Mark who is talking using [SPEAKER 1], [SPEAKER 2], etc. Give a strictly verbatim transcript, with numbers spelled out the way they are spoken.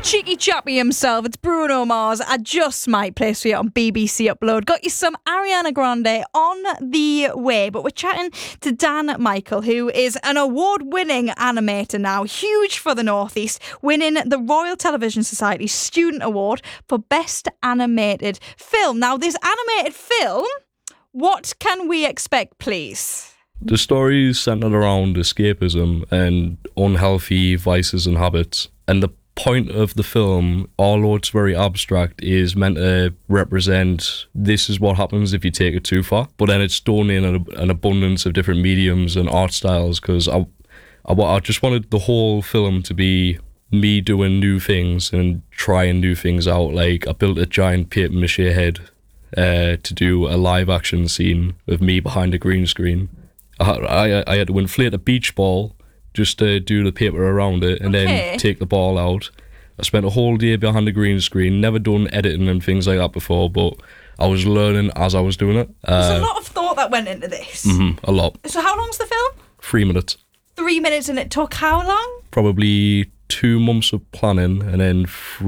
[SPEAKER 1] cheeky chappy himself. It's Bruno Mars. I just might play for you on B B C Upload. Got you some Ariana Grande on the way. But we're chatting to Dan Michael, who is an award-winning animator now, huge for the Northeast, winning the Royal Television Society Student Award for Best Animated Film. Now, this animated film, what can we expect, please?
[SPEAKER 2] The story is centered around escapism and unhealthy vices and habits. And the point of the film, although it's very abstract, is meant to represent this is what happens if you take it too far. But then it's done in an, an abundance of different mediums and art styles, because I, I, I just wanted the whole film to be me doing new things and trying new things out. Like, I built a giant paper mache head uh, to do a live action scene of me behind a green screen. I, I, I had to inflate a beach ball just to do the paper around it and
[SPEAKER 1] okay.
[SPEAKER 2] then take the ball out. I spent a whole day behind the green screen, never done editing and things like that before, but I was learning as I was doing it.
[SPEAKER 1] There's
[SPEAKER 2] uh,
[SPEAKER 1] a lot of thought that went into this.
[SPEAKER 2] Mm-hmm, a lot.
[SPEAKER 1] So how long's the film?
[SPEAKER 2] Three minutes.
[SPEAKER 1] Three minutes, and it took how long?
[SPEAKER 2] Probably two months of planning and then three